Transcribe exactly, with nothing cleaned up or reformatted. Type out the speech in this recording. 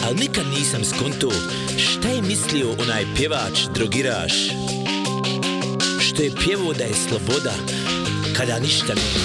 ali nikad nisam skonto šta je mislio onaj pjevač drogiraš, što je pjevao da je sloboda kada ništa nema.